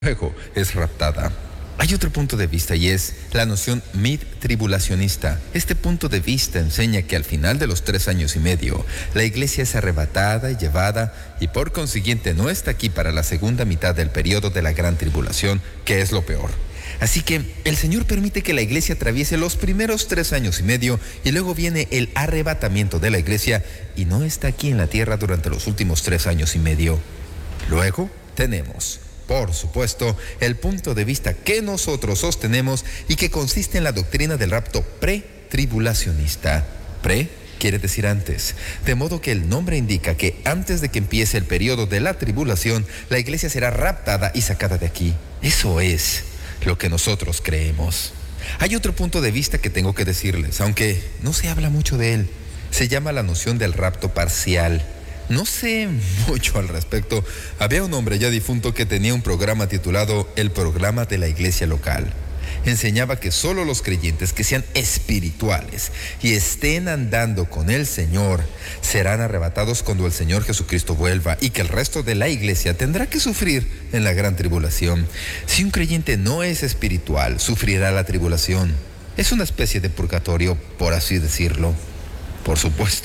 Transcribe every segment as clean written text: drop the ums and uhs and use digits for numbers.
luego es raptada. Hay otro punto de vista y es la noción mid-tribulacionista. Este punto de vista enseña que al final de los 3 años y medio, la iglesia es arrebatada y llevada y por consiguiente no está aquí para la segunda mitad del periodo de la gran tribulación, que es lo peor. Así que el Señor permite que la iglesia atraviese los primeros 3 años y medio y luego viene el arrebatamiento de la iglesia y no está aquí en la tierra durante los últimos 3 años y medio. Luego tenemos, por supuesto, el punto de vista que nosotros sostenemos y que consiste en la doctrina del rapto pre-tribulacionista. Pre quiere decir antes, de modo que el nombre indica que antes de que empiece el periodo de la tribulación, la iglesia será raptada y sacada de aquí. Eso es lo que nosotros creemos. Hay otro punto de vista que tengo que decirles, aunque no se habla mucho de él. Se llama la noción del rapto parcial. No sé mucho al respecto. Había un hombre ya difunto que tenía un programa titulado El Programa de la Iglesia Local. Enseñaba que solo los creyentes que sean espirituales y estén andando con el Señor serán arrebatados cuando el Señor Jesucristo vuelva y que el resto de la iglesia tendrá que sufrir en la gran tribulación. Si un creyente no es espiritual, sufrirá la tribulación. Es una especie de purgatorio, por así decirlo. Por supuesto,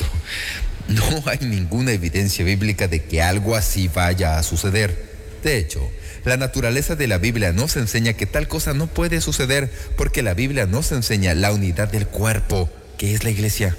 no hay ninguna evidencia bíblica de que algo así vaya a suceder. De hecho, la naturaleza de la Biblia nos enseña que tal cosa no puede suceder porque la Biblia nos enseña la unidad del cuerpo, que es la iglesia.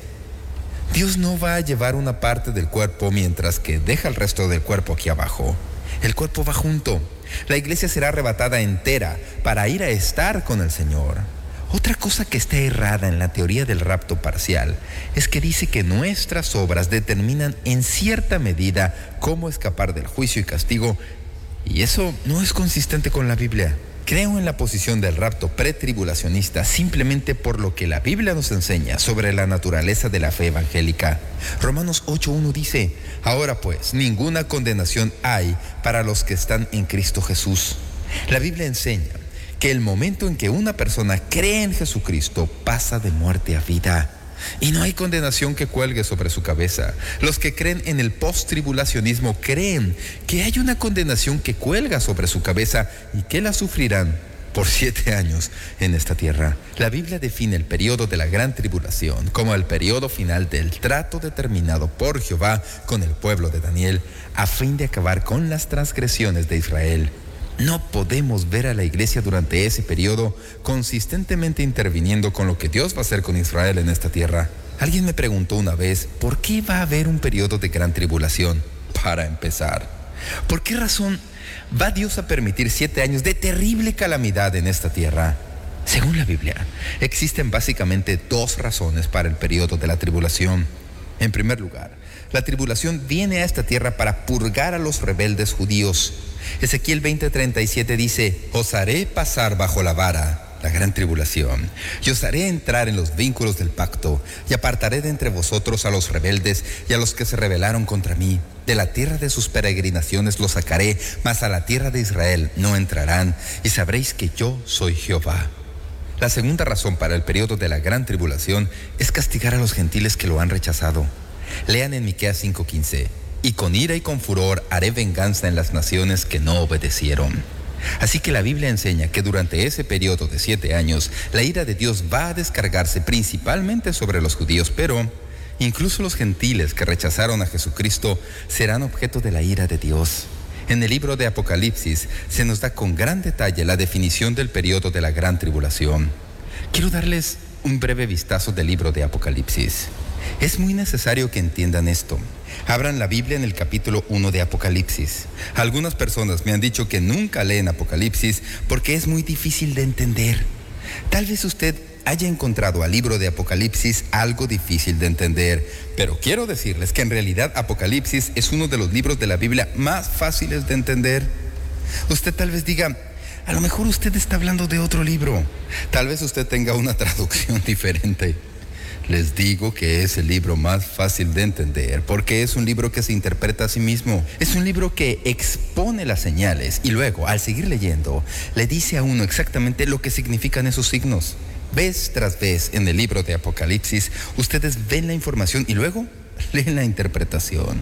Dios no va a llevar una parte del cuerpo mientras que deja el resto del cuerpo aquí abajo. El cuerpo va junto. La iglesia será arrebatada entera para ir a estar con el Señor. Otra cosa que está errada en la teoría del rapto parcial es que dice que nuestras obras determinan en cierta medida cómo escapar del juicio y castigo, y eso no es consistente con la Biblia. Creo en la posición del rapto pretribulacionista simplemente por lo que la Biblia nos enseña sobre la naturaleza de la fe evangélica. Romanos 8:1 dice: ahora pues, ninguna condenación hay para los que están en Cristo Jesús. La Biblia enseña que el momento en que una persona cree en Jesucristo pasa de muerte a vida. Y no hay condenación que cuelgue sobre su cabeza. Los que creen en el post-tribulacionismo creen que hay una condenación que cuelga sobre su cabeza y que la sufrirán por 7 años en esta tierra. La Biblia define el periodo de la gran tribulación como el periodo final del trato determinado por Jehová con el pueblo de Daniel a fin de acabar con las transgresiones de Israel. No podemos ver a la iglesia durante ese periodo consistentemente interviniendo con lo que Dios va a hacer con Israel en esta tierra. Alguien me preguntó una vez, ¿por qué va a haber un periodo de gran tribulación? Para empezar, ¿por qué razón va Dios a permitir 7 años de terrible calamidad en esta tierra? Según la Biblia, existen básicamente 2 razones para el periodo de la tribulación. En primer lugar, la tribulación viene a esta tierra para purgar a los rebeldes judíos. Ezequiel 20:37 dice: os haré pasar bajo la vara, la gran tribulación, y os haré entrar en los vínculos del pacto, y apartaré de entre vosotros a los rebeldes y a los que se rebelaron contra mí. De la tierra de sus peregrinaciones los sacaré, mas a la tierra de Israel no entrarán, y sabréis que yo soy Jehová. La segunda razón para el periodo de la gran tribulación es castigar a los gentiles que lo han rechazado. Lean en Miqueas 5:15: y con ira y con furor haré venganza en las naciones que no obedecieron. Así que la Biblia enseña que durante ese periodo de 7 años, la ira de Dios va a descargarse principalmente sobre los judíos, pero incluso los gentiles que rechazaron a Jesucristo serán objeto de la ira de Dios. En el libro de Apocalipsis se nos da con gran detalle la definición del periodo de la gran tribulación. Quiero darles un breve vistazo del libro de Apocalipsis. Es muy necesario que entiendan esto. Abran la Biblia en el capítulo 1 de Apocalipsis. Algunas personas me han dicho que nunca leen Apocalipsis porque es muy difícil de entender. Tal vez usted haya encontrado al libro de Apocalipsis algo difícil de entender, pero quiero decirles que en realidad Apocalipsis es uno de los libros de la Biblia más fáciles de entender. Usted tal vez diga: a lo mejor usted está hablando de otro libro. Tal vez usted tenga una traducción diferente. Les digo que es el libro más fácil de entender porque es un libro que se interpreta a sí mismo. Es un libro que expone las señales y luego, al seguir leyendo, le dice a uno exactamente lo que significan esos signos. Vez tras vez en el libro de Apocalipsis, ustedes ven la información y luego leen la interpretación.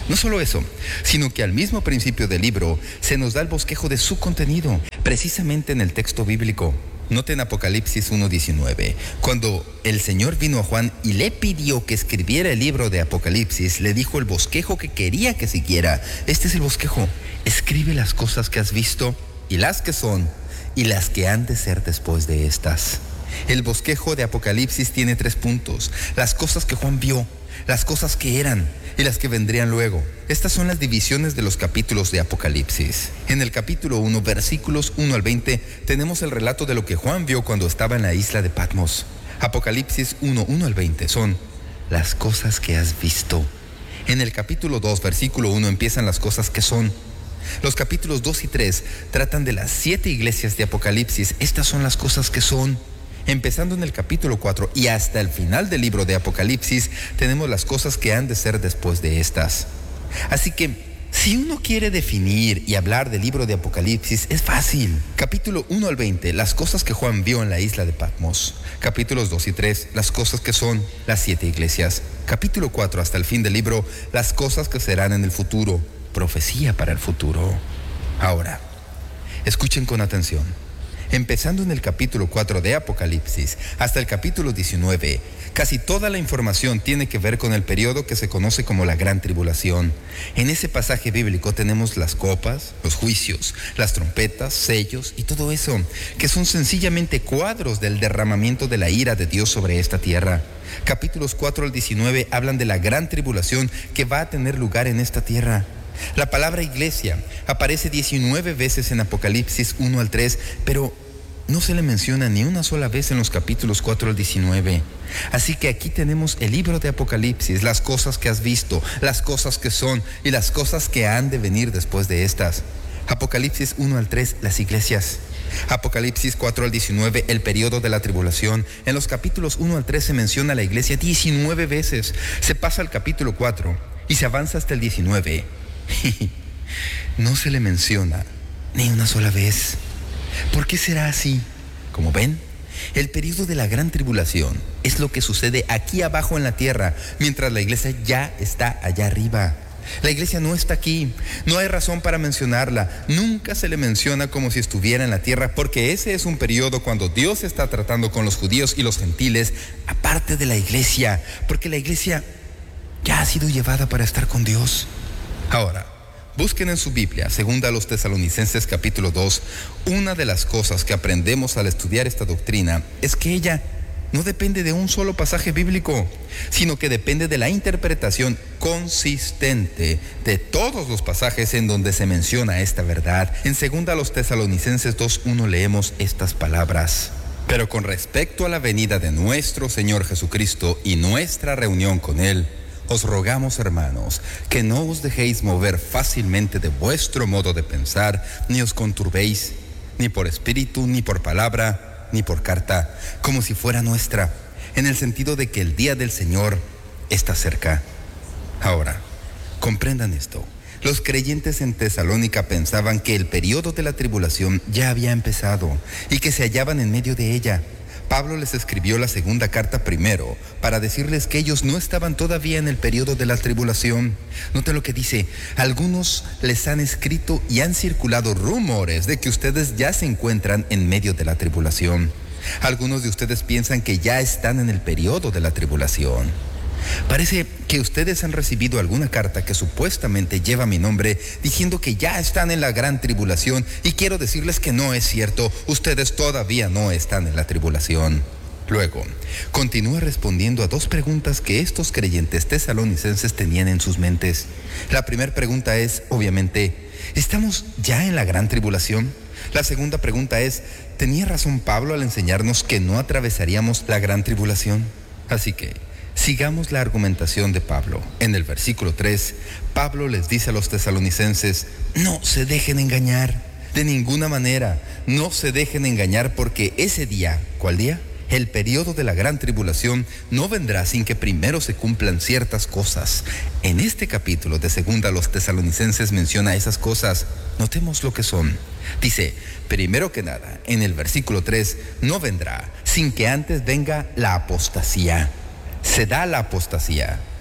No solo eso, sino que al mismo principio del libro se nos da el bosquejo de su contenido, precisamente en el texto bíblico. Noten Apocalipsis 1:19. Cuando el Señor vino a Juan y le pidió que escribiera el libro de Apocalipsis, le dijo el bosquejo que quería que siguiera. Este es el bosquejo. Escribe las cosas que has visto y las que son y las que han de ser después de estas. El bosquejo de Apocalipsis tiene 3 puntos. Las cosas que Juan vio, las cosas que eran y las que vendrían luego. Estas son las divisiones de los capítulos de Apocalipsis. En el capítulo 1, versículos 1 al 20, tenemos el relato de lo que Juan vio cuando estaba en la isla de Patmos. Apocalipsis 1, 1 al 20 son las cosas que has visto. En el capítulo 2, versículo 1, empiezan las cosas que son. Los capítulos 2 y 3 tratan de las 7 iglesias de Apocalipsis. Estas son las cosas que son. Empezando en el capítulo 4 y hasta el final del libro de Apocalipsis, tenemos las cosas que han de ser después de estas. Así que, si uno quiere definir y hablar del libro de Apocalipsis, es fácil. Capítulo 1 al 20, las cosas que Juan vio en la isla de Patmos. Capítulos 2 y 3, las cosas que son, las 7 iglesias. Capítulo 4 hasta el fin del libro, las cosas que serán en el futuro, profecía para el futuro. Ahora, escuchen con atención. Empezando en el capítulo 4 de Apocalipsis hasta el capítulo 19, casi toda la información tiene que ver con el periodo que se conoce como la Gran Tribulación. En ese pasaje bíblico tenemos las copas, los juicios, las trompetas, sellos y todo eso, que son sencillamente cuadros del derramamiento de la ira de Dios sobre esta tierra. Capítulos 4 al 19 hablan de la Gran Tribulación que va a tener lugar en esta tierra. La palabra iglesia aparece 19 veces en Apocalipsis 1 al 3, pero no se le menciona ni una sola vez en los capítulos 4 al 19. Así que aquí tenemos el libro de Apocalipsis, las cosas que has visto, las cosas que son y las cosas que han de venir después de estas. Apocalipsis 1 al 3, las iglesias. Apocalipsis 4 al 19, el periodo de la tribulación. En los capítulos 1 al 3 se menciona la iglesia 19 veces. Se pasa al capítulo 4 y se avanza hasta el 19. No se le menciona ni una sola vez. ¿Por qué será así? Como ven, el periodo de la gran tribulación es lo que sucede aquí abajo en la tierra, mientras la iglesia ya está allá arriba. La iglesia no está aquí, no hay razón para mencionarla, nunca se le menciona como si estuviera en la tierra, porque ese es un periodo cuando Dios está tratando con los judíos y los gentiles, aparte de la iglesia, porque la iglesia ya ha sido llevada para estar con Dios. Ahora, busquen en su Biblia, segunda a los Tesalonicenses capítulo 2, una de las cosas que aprendemos al estudiar esta doctrina es que ella no depende de un solo pasaje bíblico, sino que depende de la interpretación consistente de todos los pasajes en donde se menciona esta verdad. En segunda a los Tesalonicenses 2:1 leemos estas palabras: pero con respecto a la venida de nuestro Señor Jesucristo y nuestra reunión con Él, os rogamos, hermanos, que no os dejéis mover fácilmente de vuestro modo de pensar, ni os conturbéis, ni por espíritu, ni por palabra, ni por carta, como si fuera nuestra, en el sentido de que el día del Señor está cerca. Ahora, comprendan esto. Los creyentes en Tesalónica pensaban que el periodo de la tribulación ya había empezado y que se hallaban en medio de ella. Pablo les escribió la segunda carta primero para decirles que ellos no estaban todavía en el periodo de la tribulación. Noten lo que dice: algunos les han escrito y han circulado rumores de que ustedes ya se encuentran en medio de la tribulación. Algunos de ustedes piensan que ya están en el periodo de la tribulación. Parece que ustedes han recibido alguna carta que supuestamente lleva mi nombre diciendo que ya están en la gran tribulación, y quiero decirles que no es cierto. Ustedes todavía no están en la tribulación. Luego, continúa respondiendo a 2 preguntas que estos creyentes tesalonicenses tenían en sus mentes. La primera pregunta es, obviamente, ¿estamos ya en la gran tribulación? La segunda pregunta es, ¿tenía razón Pablo al enseñarnos que no atravesaríamos la gran tribulación? Así que sigamos la argumentación de Pablo. En el versículo 3, Pablo les dice a los tesalonicenses: no se dejen engañar, de ninguna manera, no se dejen engañar, porque ese día, ¿cuál día? El periodo de la gran tribulación no vendrá sin que primero se cumplan ciertas cosas. En este capítulo de segunda a los tesalonicenses menciona esas cosas. Notemos lo que son. Dice, primero que nada, en el versículo 3, no vendrá sin que antes venga la apostasía. Se da la apostasía.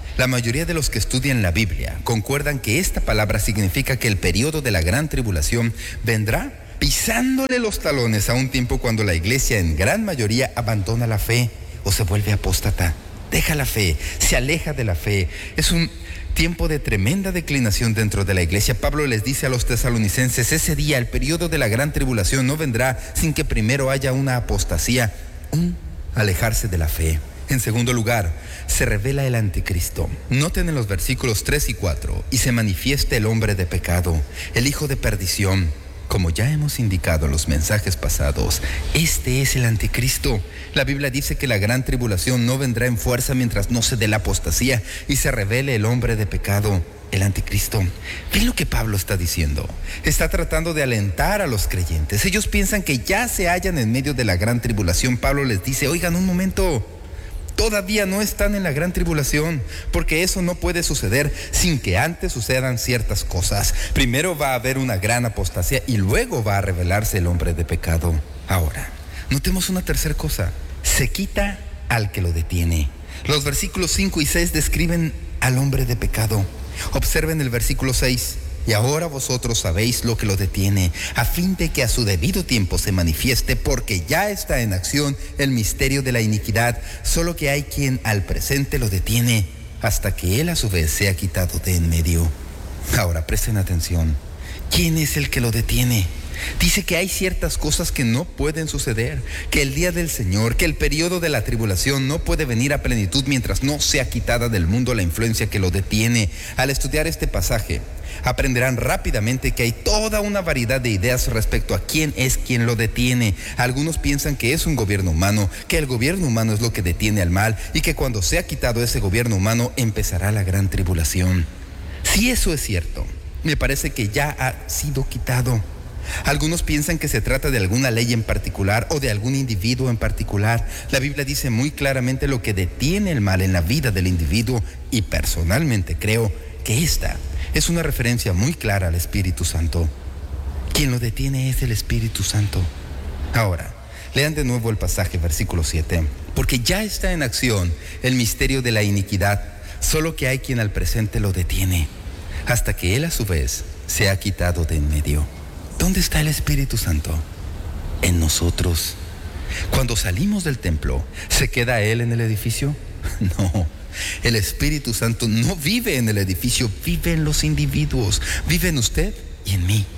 La mayoría de los que estudian la Biblia concuerdan que esta palabra significa que el periodo de la gran tribulación vendrá pisándole los talones a un tiempo cuando la iglesia en gran mayoría abandona la fe o se vuelve apóstata, deja la fe, se aleja de la fe. Es un tiempo de tremenda declinación dentro de la iglesia. Pablo les dice a los tesalonicenses: ese día, el periodo de la gran tribulación, no vendrá sin que primero haya una apostasía, un alejarse de la fe. En segundo lugar, se revela el anticristo. Noten en los versículos 3 y 4, y se manifiesta el hombre de pecado, el hijo de perdición. Como ya hemos indicado en los mensajes pasados, este es el anticristo. La Biblia dice que la gran tribulación no vendrá en fuerza mientras no se dé la apostasía y se revele el hombre de pecado, el anticristo. ¿Ven lo que Pablo está diciendo? Está tratando de alentar a los creyentes. Ellos piensan que ya se hallan en medio de la gran tribulación. Pablo les dice: oigan, un momento, todavía no están en la gran tribulación, porque eso no puede suceder sin que antes sucedan ciertas cosas. Primero va a haber una gran apostasía y luego va a revelarse el hombre de pecado. Ahora, notemos una tercera cosa: se quita al que lo detiene. Los versículos 5 y 6 describen al hombre de pecado. Observen el versículo 6. Y ahora vosotros sabéis lo que lo detiene, a fin de que a su debido tiempo se manifieste, porque ya está en acción el misterio de la iniquidad, solo que hay quien al presente lo detiene, hasta que él a su vez sea quitado de en medio. Ahora presten atención. ¿Quién es el que lo detiene? Dice que hay ciertas cosas que no pueden suceder, que el día del Señor, que el periodo de la tribulación no puede venir a plenitud mientras no sea quitada del mundo la influencia que lo detiene. Al estudiar este pasaje, aprenderán rápidamente que hay toda una variedad de ideas respecto a quién es quien lo detiene. Algunos piensan que es un gobierno humano, que el gobierno humano es lo que detiene al mal y que cuando sea quitado ese gobierno humano empezará la gran tribulación. Si eso es cierto, me parece que ya ha sido quitado. Algunos piensan que se trata de alguna ley en particular o de algún individuo en particular. La Biblia dice muy claramente lo que detiene el mal en la vida del individuo, y personalmente creo que esta es una referencia muy clara al Espíritu Santo. Quien lo detiene es el Espíritu Santo. Ahora, lean de nuevo el pasaje, versículo 7. Porque ya está en acción el misterio de la iniquidad, solo que hay quien al presente lo detiene, hasta que él a su vez sea quitado de en medio. ¿Dónde está el Espíritu Santo? En nosotros. Cuando salimos del templo, ¿se queda Él en el edificio? No, el Espíritu Santo no vive en el edificio, vive en los individuos, vive en usted y en mí.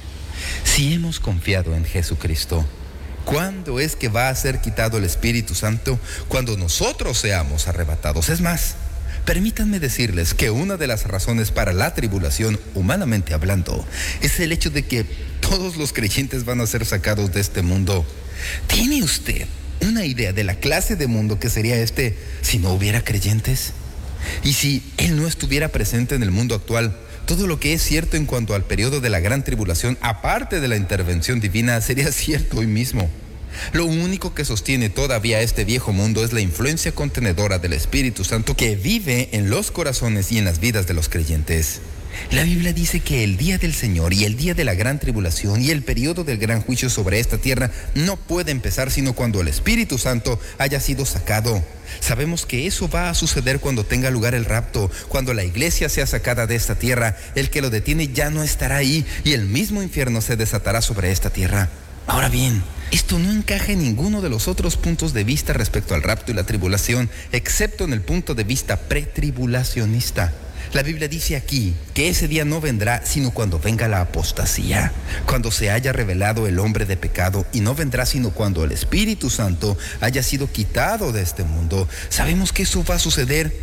Si hemos confiado en Jesucristo, ¿cuándo es que va a ser quitado el Espíritu Santo? Cuando nosotros seamos arrebatados. Es más, permítanme decirles que una de las razones para la tribulación, humanamente hablando, es el hecho de que todos los creyentes van a ser sacados de este mundo. ¿Tiene usted una idea de la clase de mundo que sería este si no hubiera creyentes? Y si Él no estuviera presente en el mundo actual, todo lo que es cierto en cuanto al periodo de la gran tribulación, aparte de la intervención divina, sería cierto hoy mismo. Lo único que sostiene todavía este viejo mundo es la influencia contenedora del Espíritu Santo que vive en los corazones y en las vidas de los creyentes. La Biblia dice que el día del Señor y el día de la gran tribulación y el periodo del gran juicio sobre esta tierra no puede empezar sino cuando el Espíritu Santo haya sido sacado. Sabemos que eso va a suceder cuando tenga lugar el rapto, cuando la iglesia sea sacada de esta tierra. El que lo detiene ya no estará ahí y el mismo infierno se desatará sobre esta tierra. Ahora bien, esto no encaja en ninguno de los otros puntos de vista respecto al rapto y la tribulación, excepto en el punto de vista pretribulacionista. La Biblia dice aquí que ese día no vendrá sino cuando venga la apostasía, cuando se haya revelado el hombre de pecado, y no vendrá sino cuando el Espíritu Santo haya sido quitado de este mundo. Sabemos que eso va a suceder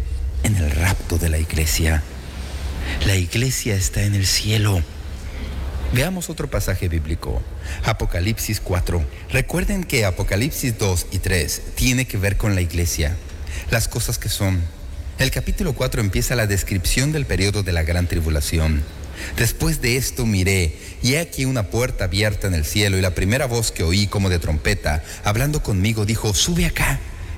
en el rapto de la iglesia. La iglesia está en el cielo. Veamos otro pasaje bíblico, Apocalipsis 4. Recuerden que Apocalipsis 2 y 3 tiene que ver con la iglesia, las cosas que son. El capítulo 4 empieza la descripción del periodo de la gran tribulación. Después de esto miré, y he aquí una puerta abierta en el cielo, y la primera voz que oí como de trompeta, hablando conmigo, dijo: sube acá,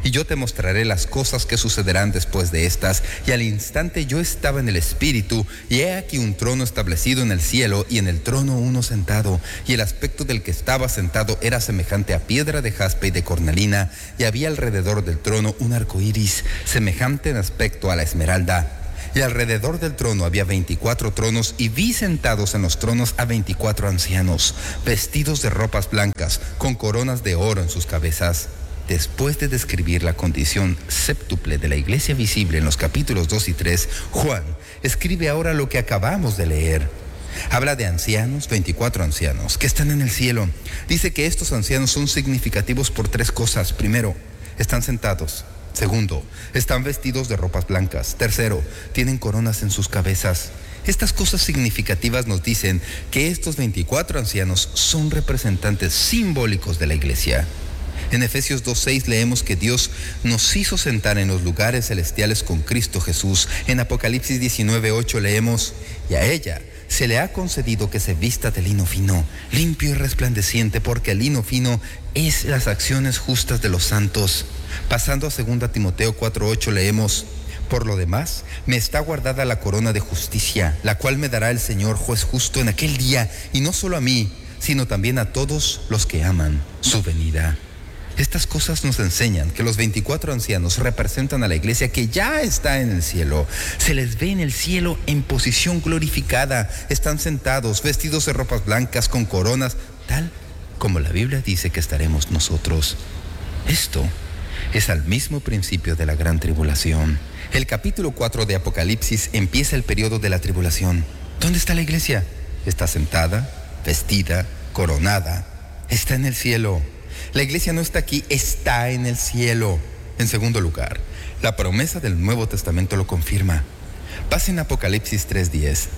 Y yo te mostraré las cosas que sucederán después de estas. Y al instante yo estaba en el Espíritu, y he aquí un trono establecido en el cielo, y en el trono uno sentado. Y el aspecto del que estaba sentado era semejante a piedra de jaspe y de cornalina, y había alrededor del trono un arco iris, semejante en aspecto a la esmeralda. Y alrededor del trono había 24 tronos, y vi sentados en los tronos a 24 ancianos, vestidos de ropas blancas, con coronas de oro en sus cabezas. Después de describir la condición séptuple de la iglesia visible en los capítulos 2 y 3, Juan escribe ahora lo que acabamos de leer. Habla de ancianos, 24 ancianos, que están en el cielo. Dice que estos ancianos son significativos por 3 cosas. Primero, están sentados. Segundo, están vestidos de ropas blancas. Tercero, tienen coronas en sus cabezas. Estas cosas significativas nos dicen que estos 24 ancianos son representantes simbólicos de la iglesia. En Efesios 2:6 leemos que Dios nos hizo sentar en los lugares celestiales con Cristo Jesús. En Apocalipsis 19:8 leemos: y a ella se le ha concedido que se vista de lino fino, limpio y resplandeciente, porque el lino fino es las acciones justas de los santos. Pasando a 2 Timoteo 4:8 leemos: por lo demás, me está guardada la corona de justicia, la cual me dará el Señor juez justo en aquel día, y no solo a mí, sino también a todos los que aman su venida. Estas cosas nos enseñan que los 24 ancianos representan a la iglesia que ya está en el cielo. Se les ve en el cielo en posición glorificada. Están sentados, vestidos de ropas blancas, con coronas, tal como la Biblia dice que estaremos nosotros. Esto es al mismo principio de la gran tribulación. El capítulo 4 de Apocalipsis empieza el periodo de la tribulación. ¿Dónde está la iglesia? Está sentada, vestida, coronada. Está en el cielo. La iglesia no está aquí, está en el cielo. En segundo lugar, la promesa del Nuevo Testamento lo confirma. Pasen a Apocalipsis 3:10.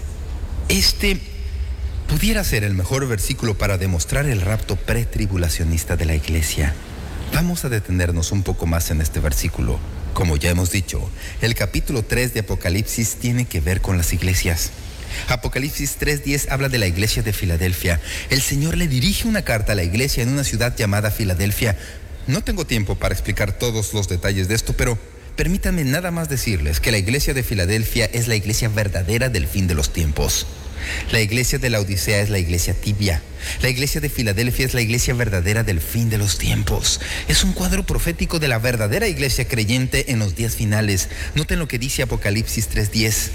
Este pudiera ser el mejor versículo para demostrar el rapto pretribulacionista de la iglesia. Vamos a detenernos un poco más en este versículo. Como ya hemos dicho, el capítulo 3 de Apocalipsis tiene que ver con las iglesias. Apocalipsis 3:10 habla de la iglesia de Filadelfia. El Señor le dirige una carta a la iglesia en una ciudad llamada Filadelfia. No tengo tiempo para explicar todos los detalles de esto, pero permítanme nada más decirles que la iglesia de Filadelfia es la iglesia verdadera del fin de los tiempos. La iglesia de la Odisea es la iglesia tibia. La iglesia de Filadelfia es la iglesia verdadera del fin de los tiempos. Es un cuadro profético de la verdadera iglesia creyente en los días finales. Noten lo que dice Apocalipsis 3:10.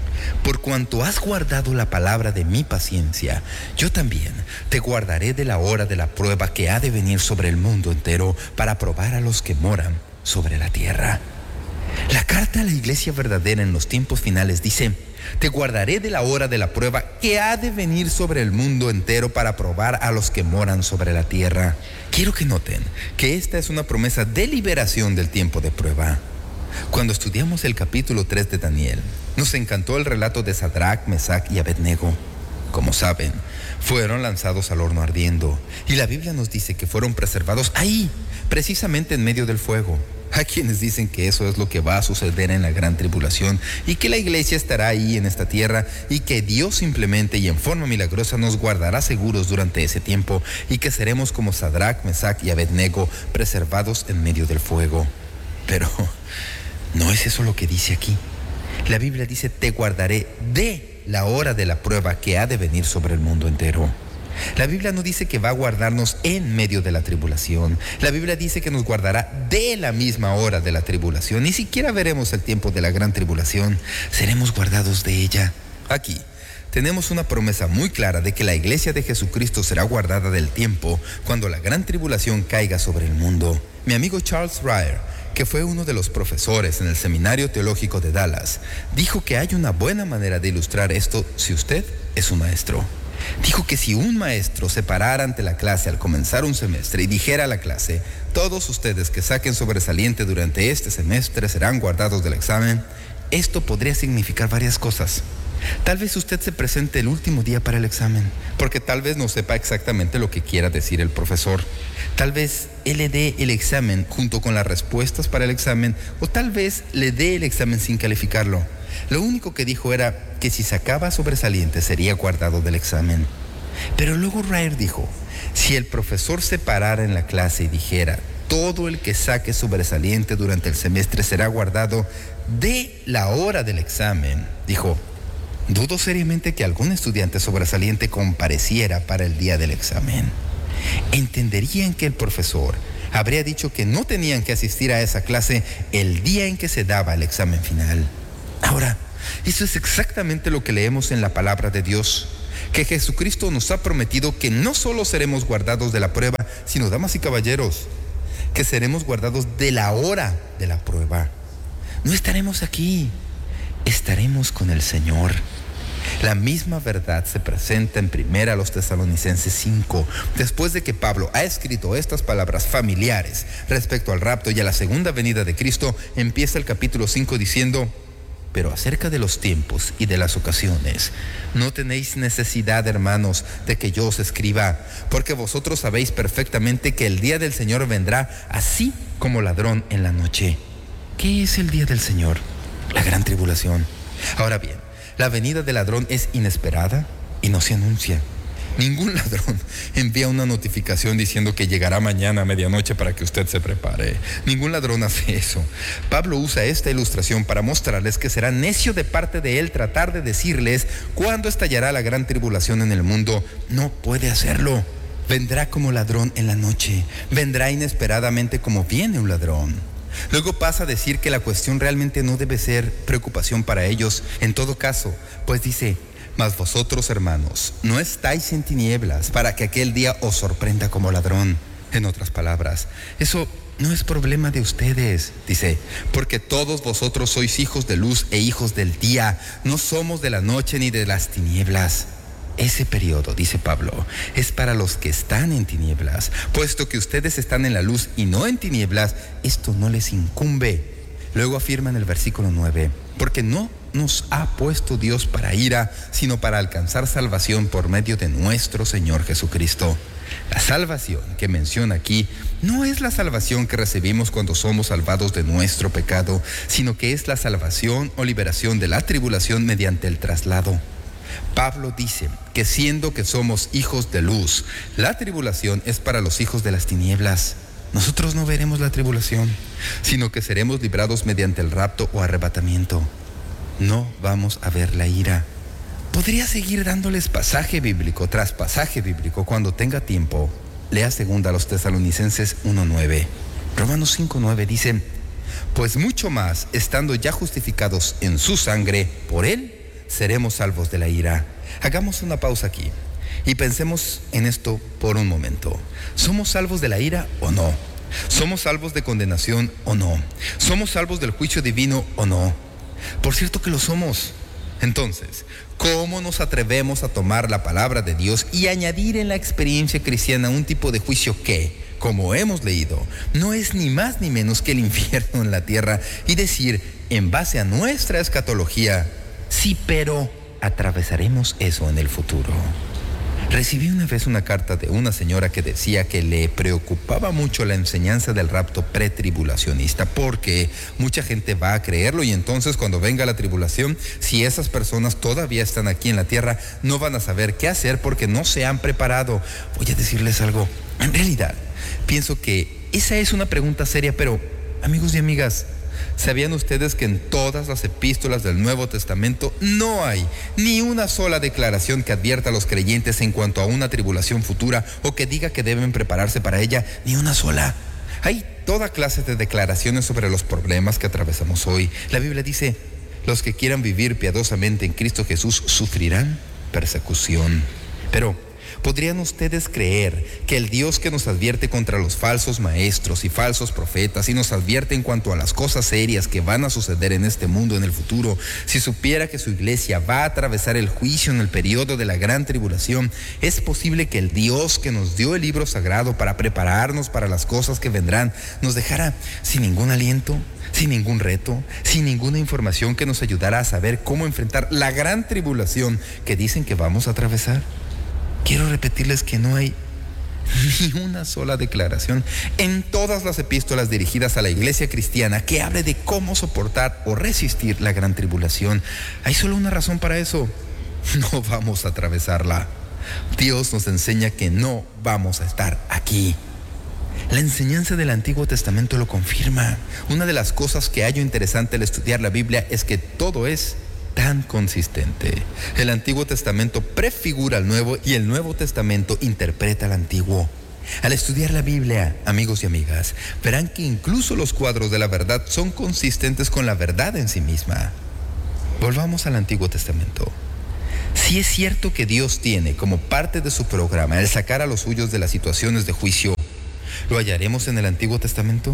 Por cuanto has guardado la palabra de mi paciencia, yo también te guardaré de la hora de la prueba que ha de venir sobre el mundo entero para probar a los que moran sobre la tierra. La carta a la iglesia verdadera en los tiempos finales dice: te guardaré de la hora de la prueba que ha de venir sobre el mundo entero para probar a los que moran sobre la tierra. Quiero que noten que esta es una promesa de liberación del tiempo de prueba. Cuando estudiamos el capítulo 3 de Daniel, nos encantó el relato de Sadrach, Mesach y Abednego. Como saben, fueron lanzados al horno ardiendo, y la Biblia nos dice que fueron preservados ahí, precisamente en medio del fuego. Hay quienes dicen que eso es lo que va a suceder en la gran tribulación, y que la iglesia estará ahí en esta tierra, y que Dios simplemente y en forma milagrosa nos guardará seguros durante ese tiempo, y que seremos como Sadrach, Mesach y Abednego, preservados en medio del fuego. Pero no es eso lo que dice aquí. La Biblia dice: te guardaré de la hora de la prueba que ha de venir sobre el mundo entero. La Biblia no dice que va a guardarnos en medio de la tribulación. La Biblia dice que nos guardará de la misma hora de la tribulación. Ni siquiera veremos el tiempo de la gran tribulación. Seremos guardados de ella. Aquí tenemos una promesa muy clara de que la iglesia de Jesucristo será guardada del tiempo cuando la gran tribulación caiga sobre el mundo. Mi amigo Charles Ryer, que fue uno de los profesores en el Seminario Teológico de Dallas, dijo que hay una buena manera de ilustrar esto si usted es un maestro. Dijo que si un maestro se parara ante la clase al comenzar un semestre y dijera a la clase: todos ustedes que saquen sobresaliente durante este semestre serán guardados del examen, esto podría significar varias cosas. Tal vez usted se presente el último día para el examen, porque tal vez no sepa exactamente lo que quiera decir el profesor. Tal vez él le dé el examen junto con las respuestas para el examen, o tal vez le dé el examen sin calificarlo. Lo único que dijo era que si sacaba sobresaliente sería guardado del examen. Pero luego Ryer dijo: si el profesor se parara en la clase y dijera: todo el que saque sobresaliente durante el semestre será guardado de la hora del examen. Dijo, dudo seriamente que algún estudiante sobresaliente compareciera para el día del examen. Entenderían que el profesor habría dicho que no tenían que asistir a esa clase el día en que se daba el examen final. Ahora, eso es exactamente lo que leemos en la palabra de Dios, que Jesucristo nos ha prometido que no solo seremos guardados de la prueba, sino, damas y caballeros, que seremos guardados de la hora de la prueba. No estaremos aquí, estaremos con el Señor. La misma verdad se presenta en 1 Tesalonicenses 5. Después de que Pablo ha escrito estas palabras familiares respecto al rapto y a la segunda venida de Cristo, empieza el capítulo 5 diciendo, pero acerca de los tiempos y de las ocasiones, no tenéis necesidad, hermanos, de que yo os escriba, porque vosotros sabéis perfectamente que el día del Señor vendrá así como ladrón en la noche. ¿Qué es el día del Señor? La gran tribulación. Ahora bien, la venida del ladrón es inesperada y no se anuncia. Ningún ladrón envía una notificación diciendo que llegará mañana a medianoche para que usted se prepare. Ningún ladrón hace eso. Pablo usa esta ilustración para mostrarles que será necio de parte de él tratar de decirles cuándo estallará la gran tribulación en el mundo. No puede hacerlo. Vendrá como ladrón en la noche. Vendrá inesperadamente como viene un ladrón. Luego pasa a decir que la cuestión realmente no debe ser preocupación para ellos. En todo caso, pues dice, mas vosotros, hermanos, no estáis en tinieblas para que aquel día os sorprenda como ladrón. En otras palabras, eso no es problema de ustedes, dice, porque todos vosotros sois hijos de luz e hijos del día. No somos de la noche ni de las tinieblas. Ese periodo, dice Pablo, es para los que están en tinieblas. Puesto que ustedes están en la luz y no en tinieblas, esto no les incumbe. Luego afirma en el versículo 9, porque no nos ha puesto Dios para ira, sino para alcanzar salvación por medio de nuestro Señor Jesucristo. La salvación que menciona aquí no es la salvación que recibimos cuando somos salvados de nuestro pecado, sino que es la salvación o liberación de la tribulación mediante el traslado. Pablo dice que siendo que somos hijos de luz, la tribulación es para los hijos de las tinieblas. Nosotros no veremos la tribulación, sino que seremos librados mediante el rapto o arrebatamiento. No vamos a ver la ira. Podría seguir dándoles pasaje bíblico tras pasaje bíblico cuando tenga tiempo. Lea 2 Tesalonicenses 1:9. Romanos 5:9 dice, pues mucho más, estando ya justificados en su sangre, por él seremos salvos de la ira. Hagamos una pausa aquí y pensemos en esto por un momento. ¿Somos salvos de la ira o no? ¿Somos salvos de condenación o no? ¿Somos salvos del juicio divino o no? Por cierto que lo somos. Entonces, ¿cómo nos atrevemos a tomar la palabra de Dios y añadir en la experiencia cristiana un tipo de juicio que, como hemos leído, no es ni más ni menos que el infierno en la tierra, y decir, en base a nuestra escatología, sí, pero atravesaremos eso en el futuro? Recibí una vez una carta de una señora que decía que le preocupaba mucho la enseñanza del rapto pretribulacionista porque mucha gente va a creerlo y entonces cuando venga la tribulación, si esas personas todavía están aquí en la tierra, no van a saber qué hacer porque no se han preparado. Voy a decirles algo. En realidad, pienso que esa es una pregunta seria, pero amigos y amigas, ¿sabían ustedes que en todas las epístolas del Nuevo Testamento no hay ni una sola declaración que advierta a los creyentes en cuanto a una tribulación futura o que diga que deben prepararse para ella? Ni una sola. Hay toda clase de declaraciones sobre los problemas que atravesamos hoy. La Biblia dice, los que quieran vivir piadosamente en Cristo Jesús sufrirán persecución. Pero ¿podrían ustedes creer que el Dios que nos advierte contra los falsos maestros y falsos profetas y nos advierte en cuanto a las cosas serias que van a suceder en este mundo en el futuro, si supiera que su iglesia va a atravesar el juicio en el periodo de la gran tribulación, es posible que el Dios que nos dio el libro sagrado para prepararnos para las cosas que vendrán, nos dejara sin ningún aliento, sin ningún reto, sin ninguna información que nos ayudara a saber cómo enfrentar la gran tribulación que dicen que vamos a atravesar? Quiero repetirles que no hay ni una sola declaración en todas las epístolas dirigidas a la iglesia cristiana que hable de cómo soportar o resistir la gran tribulación. Hay solo una razón para eso: no vamos a atravesarla. Dios nos enseña que no vamos a estar aquí. La enseñanza del Antiguo Testamento lo confirma. Una de las cosas que hallo interesante al estudiar la Biblia es que todo es tan consistente. El Antiguo Testamento prefigura al Nuevo y el Nuevo Testamento interpreta al Antiguo. Al estudiar la Biblia, amigos y amigas, verán que incluso los cuadros de la verdad son consistentes con la verdad en sí misma. Volvamos al Antiguo Testamento. Si es cierto que Dios tiene como parte de su programa el sacar a los suyos de las situaciones de juicio, ¿lo hallaremos en el Antiguo Testamento?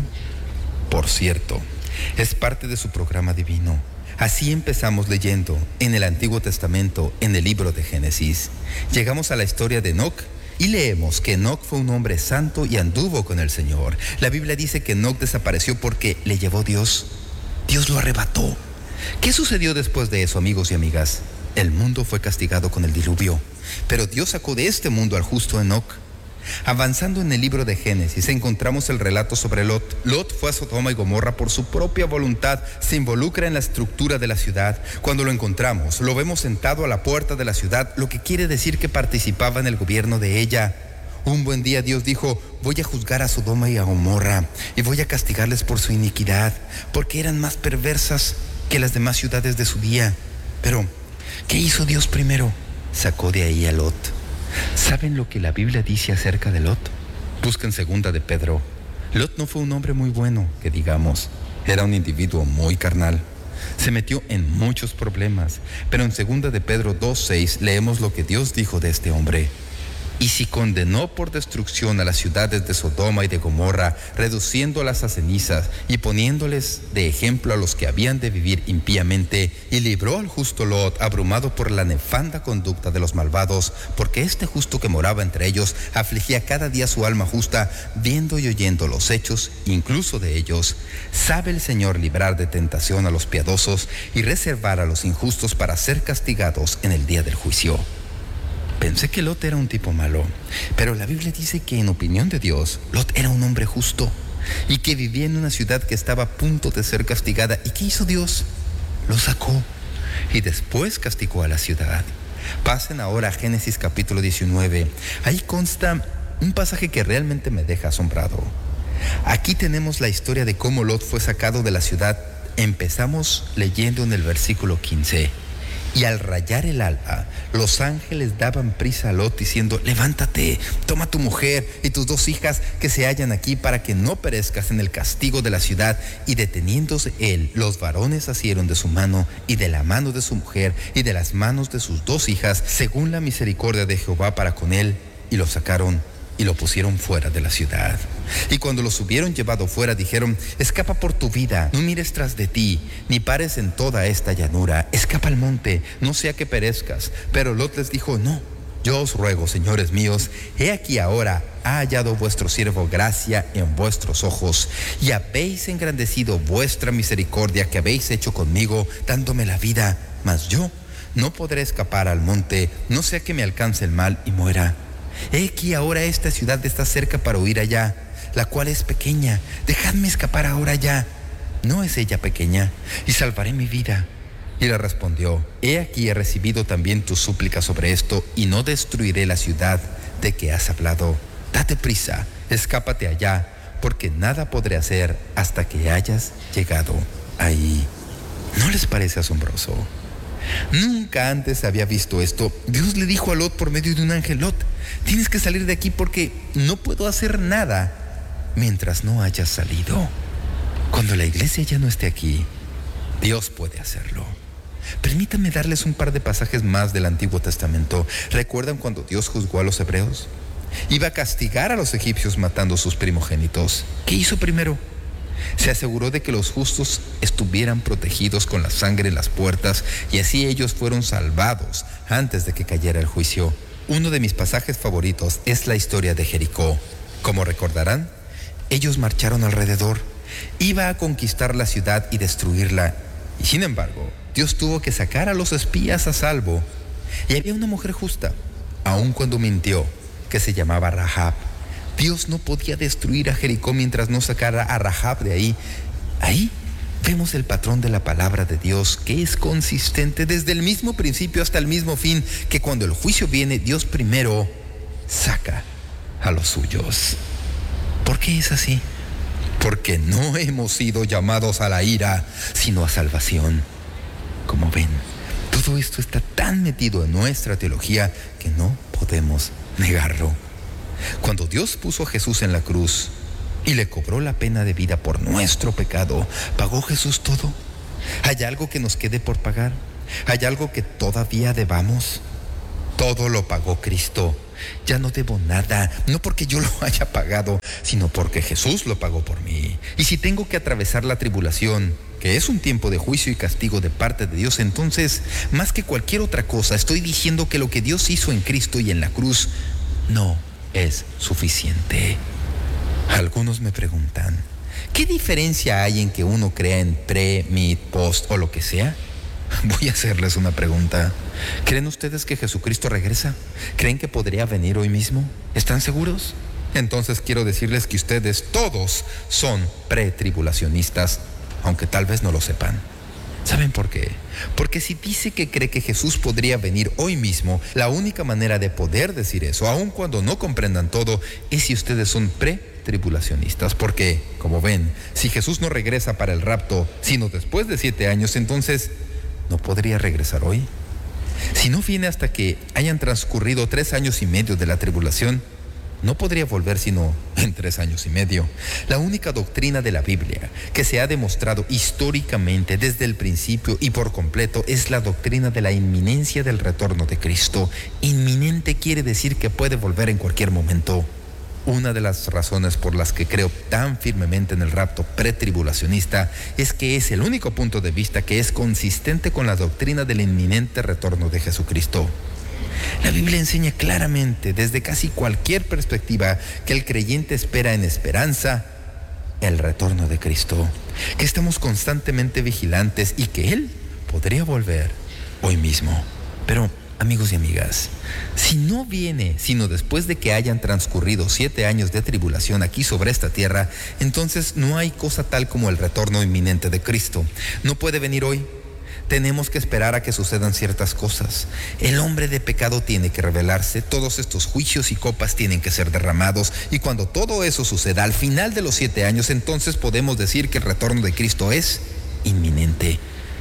Por cierto, es parte de su programa divino. Así empezamos leyendo en el Antiguo Testamento, en el libro de Génesis. Llegamos a la historia de Enoc y leemos que Enoc fue un hombre santo y anduvo con el Señor. La Biblia dice que Enoc desapareció porque le llevó Dios. Dios lo arrebató. ¿Qué sucedió después de eso, amigos y amigas? El mundo fue castigado con el diluvio, pero Dios sacó de este mundo al justo Enoc. Avanzando en el libro de Génesis, encontramos el relato sobre Lot. Lot fue a Sodoma y Gomorra por su propia voluntad, se involucra en la estructura de la ciudad. Cuando lo encontramos, lo vemos sentado a la puerta de la ciudad, lo que quiere decir que participaba en el gobierno de ella. Un buen día Dios dijo: voy a juzgar a Sodoma y a Gomorra y voy a castigarles por su iniquidad, porque eran más perversas que las demás ciudades de su día. Pero, ¿qué hizo Dios primero? Sacó de ahí a Lot. ¿Saben lo que la Biblia dice acerca de Lot? Busquen segunda de Pedro. Lot no fue un hombre muy bueno, que digamos. Era un individuo muy carnal. Se metió en muchos problemas. Pero en segunda de Pedro 2:6 leemos lo que Dios dijo de este hombre. Y si condenó por destrucción a las ciudades de Sodoma y de Gomorra, reduciéndolas a cenizas y poniéndoles de ejemplo a los que habían de vivir impíamente, y libró al justo Lot, abrumado por la nefanda conducta de los malvados, porque este justo que moraba entre ellos afligía cada día su alma justa, viendo y oyendo los hechos incluso de ellos, sabe el Señor librar de tentación a los piadosos y reservar a los injustos para ser castigados en el día del juicio. Pensé que Lot era un tipo malo, pero la Biblia dice que en opinión de Dios, Lot era un hombre justo y que vivía en una ciudad que estaba a punto de ser castigada. ¿Y qué hizo Dios? Lo sacó y después castigó a la ciudad. Pasen ahora a Génesis capítulo 19. Ahí consta un pasaje que realmente me deja asombrado. Aquí tenemos la historia de cómo Lot fue sacado de la ciudad. Empezamos leyendo en el versículo 15. Y al rayar el alba, los ángeles daban prisa a Lot diciendo: levántate, toma tu mujer y tus 2 hijas que se hallan aquí para que no perezcas en el castigo de la ciudad. Y deteniéndose él, los varones asieron de su mano y de la mano de su mujer y de las manos de sus 2 hijas, según la misericordia de Jehová para con él, y lo sacaron y lo pusieron fuera de la ciudad. Y cuando los hubieron llevado fuera, dijeron: escapa por tu vida, no mires tras de ti, ni pares en toda esta llanura, escapa al monte, no sea que perezcas. Pero Lot les dijo: no, yo os ruego, señores míos, he aquí ahora ha hallado vuestro siervo gracia en vuestros ojos, y habéis engrandecido vuestra misericordia que habéis hecho conmigo, dándome la vida, mas yo no podré escapar al monte, no sea que me alcance el mal y muera. He aquí ahora esta ciudad está cerca para huir allá, la cual es pequeña. Dejadme escapar ahora ya. ¿No es ella pequeña? Y salvaré mi vida. Y le respondió: he aquí he recibido también tu súplica sobre esto, y no destruiré la ciudad de que has hablado. Date prisa, escápate allá, porque nada podré hacer hasta que hayas llegado ahí. ¿No les parece asombroso? Nunca antes había visto esto. Dios le dijo a Lot por medio de un ángel: Lot, tienes que salir de aquí porque no puedo hacer nada mientras no hayas salido. Cuando la iglesia ya no esté aquí, Dios puede hacerlo. Permítanme darles un par de pasajes más del Antiguo Testamento. ¿Recuerdan cuando Dios juzgó a los hebreos? Iba a castigar a los egipcios matando a sus primogénitos. ¿Qué hizo primero? Se aseguró de que los justos estuvieran protegidos con la sangre en las puertas, y así ellos fueron salvados antes de que cayera el juicio. Uno de mis pasajes favoritos es la historia de Jericó. Como recordarán, ellos marcharon alrededor. Iba a conquistar la ciudad y destruirla, y sin embargo, Dios tuvo que sacar a los espías a salvo. Y había una mujer justa, aun cuando mintió, que se llamaba Rahab. Dios no podía destruir a Jericó mientras no sacara a Rahab de ahí. Ahí vemos el patrón de la palabra de Dios, que es consistente desde el mismo principio hasta el mismo fin, que cuando el juicio viene, Dios primero saca a los suyos. ¿Por qué es así? Porque no hemos sido llamados a la ira, sino a salvación. Como ven, todo esto está tan metido en nuestra teología que no podemos negarlo. Cuando Dios puso a Jesús en la cruz y le cobró la pena de vida por nuestro pecado, ¿pagó Jesús todo? ¿Hay algo que nos quede por pagar? ¿Hay algo que todavía debamos? Todo lo pagó Cristo. Ya no debo nada, no porque yo lo haya pagado, sino porque Jesús lo pagó por mí. Y si tengo que atravesar la tribulación, que es un tiempo de juicio y castigo de parte de Dios, entonces, más que cualquier otra cosa, estoy diciendo que lo que Dios hizo en Cristo y en la cruz no es suficiente. Algunos me preguntan, ¿qué diferencia hay en que uno crea en pre, mid, post o lo que sea? Voy a hacerles una pregunta. ¿Creen ustedes que Jesucristo regresa? ¿Creen que podría venir hoy mismo? ¿Están seguros? Entonces quiero decirles que ustedes todos son pretribulacionistas, aunque tal vez no lo sepan. ¿Saben por qué? Porque si dice que cree que Jesús podría venir hoy mismo, la única manera de poder decir eso, aun cuando no comprendan todo, es si ustedes son pretribulacionistas. Porque, como ven, si Jesús no regresa para el rapto, sino después de 7 años, entonces ¿no podría regresar hoy? Si no viene hasta que hayan transcurrido 3 años y medio de la tribulación, no podría volver sino en 3 años y medio. La única doctrina de la Biblia que se ha demostrado históricamente desde el principio y por completo es la doctrina de la inminencia del retorno de Cristo. Inminente quiere decir que puede volver en cualquier momento. Una de las razones por las que creo tan firmemente en el rapto pretribulacionista es que es el único punto de vista que es consistente con la doctrina del inminente retorno de Jesucristo. La Biblia enseña claramente, desde casi cualquier perspectiva, que el creyente espera en esperanza el retorno de Cristo, que estamos constantemente vigilantes y que Él podría volver hoy mismo. Pero, amigos y amigas, si no viene sino después de que hayan transcurrido 7 años de tribulación aquí sobre esta tierra, entonces no hay cosa tal como el retorno inminente de Cristo. No puede venir hoy. Tenemos que esperar a que sucedan ciertas cosas. El hombre de pecado tiene que revelarse, todos estos juicios y copas tienen que ser derramados, y cuando todo eso suceda al final de los 7 años, entonces podemos decir que el retorno de Cristo es inminente.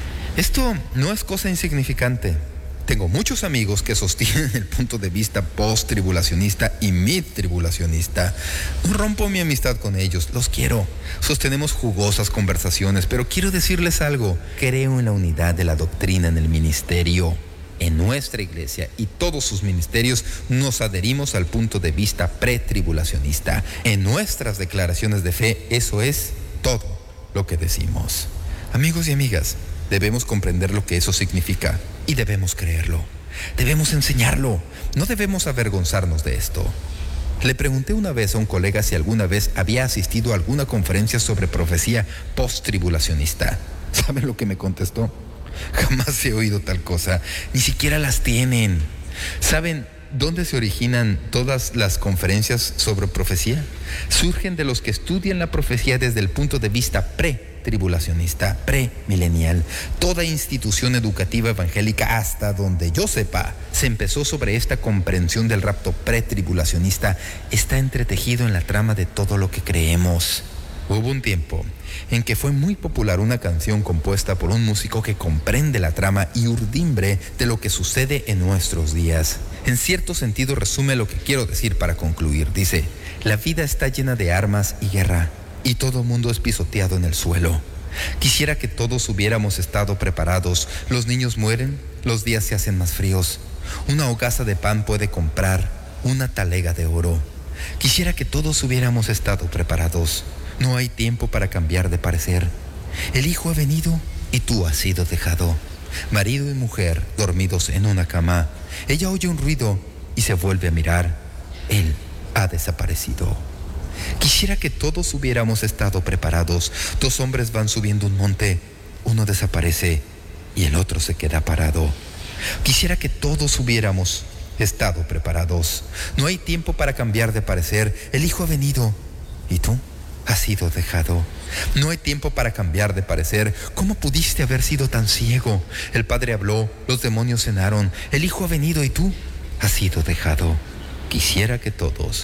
Esto no es cosa insignificante. Tengo muchos amigos que sostienen el punto de vista post-tribulacionista y mid-tribulacionista. No rompo mi amistad con ellos, los quiero. Sostenemos jugosas conversaciones, pero quiero decirles algo. Creo en la unidad de la doctrina en el ministerio. En nuestra iglesia y todos sus ministerios nos adherimos al punto de vista pretribulacionista. En nuestras declaraciones de fe, eso es todo lo que decimos. Amigos y amigas, debemos comprender lo que eso significa y debemos creerlo. Debemos enseñarlo. No debemos avergonzarnos de esto. Le pregunté una vez a un colega si alguna vez había asistido a alguna conferencia sobre profecía post-tribulacionista. ¿Saben lo que me contestó? Jamás he oído tal cosa. Ni siquiera las tienen. ¿Saben dónde se originan todas las conferencias sobre profecía? Surgen de los que estudian la profecía desde el punto de vista pre-tribulacionista, premilenial. Toda institución educativa evangélica, hasta donde yo sepa, se empezó sobre esta comprensión del rapto pretribulacionista. Está entretejido en la trama de todo lo que creemos. Hubo un tiempo en que fue muy popular una canción compuesta por un músico que comprende la trama y urdimbre de lo que sucede en nuestros días. En cierto sentido resume lo que quiero decir para concluir. Dice: la vida está llena de armas y guerra, y todo mundo es pisoteado en el suelo. Quisiera que todos hubiéramos estado preparados. Los niños mueren, los días se hacen más fríos. Una hogaza de pan puede comprar una talega de oro. Quisiera que todos hubiéramos estado preparados. No hay tiempo para cambiar de parecer. El hijo ha venido y tú has sido dejado. Marido y mujer dormidos en una cama. Ella oye un ruido y se vuelve a mirar. Él ha desaparecido. Quisiera que todos hubiéramos estado preparados. 2 hombres van subiendo un monte. Uno desaparece y el otro se queda parado. Quisiera que todos hubiéramos estado preparados. No hay tiempo para cambiar de parecer. El hijo ha venido y tú has sido dejado. No hay tiempo para cambiar de parecer. ¿Cómo pudiste haber sido tan ciego? El padre habló, los demonios cenaron. El hijo ha venido y tú has sido dejado. Quisiera que todos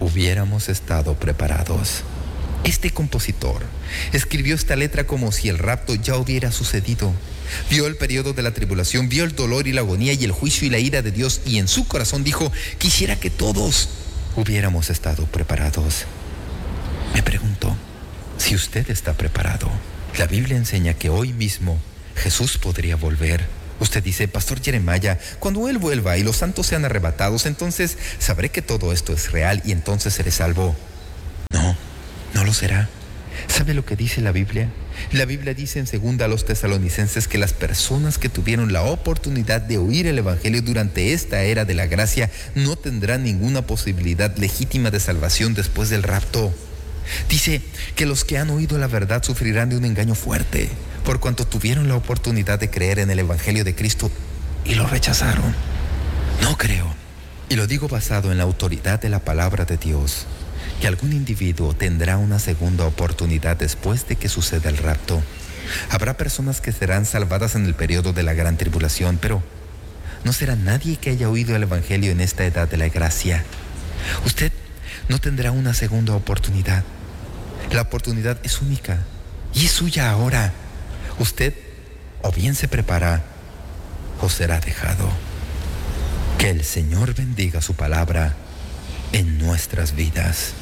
hubiéramos estado preparados. Este compositor escribió esta letra como si el rapto ya hubiera sucedido. Vio el periodo de la tribulación, vio el dolor y la agonía y el juicio y la ira de Dios, y en su corazón dijo: quisiera que todos hubiéramos estado preparados. Me pregunto si usted está preparado. La Biblia enseña que hoy mismo Jesús podría volver. Usted dice: Pastor Jeremiah, cuando Él vuelva y los santos sean arrebatados, entonces sabré que todo esto es real y entonces seré salvo. No, no lo será. ¿Sabe lo que dice la Biblia? La Biblia dice en 2 a los Tesalonicenses que las personas que tuvieron la oportunidad de oír el Evangelio durante esta era de la gracia no tendrán ninguna posibilidad legítima de salvación después del rapto. Dice que los que han oído la verdad sufrirán de un engaño fuerte, por cuanto tuvieron la oportunidad de creer en el Evangelio de Cristo y lo rechazaron. No creo, y lo digo basado en la autoridad de la palabra de Dios, que algún individuo tendrá una segunda oportunidad después de que suceda el rapto. Habrá personas que serán salvadas en el periodo de la gran tribulación, pero no será nadie que haya oído el Evangelio en esta edad de la gracia. Usted no tendrá una segunda oportunidad. La oportunidad es única y es suya ahora. Usted o bien se prepara o será dejado. Que el Señor bendiga su palabra en nuestras vidas.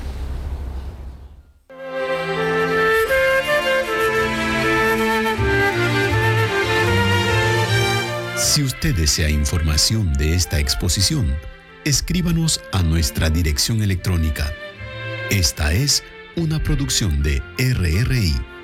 Si usted desea información de esta exposición, escríbanos a nuestra dirección electrónica. Esta es una producción de RRI.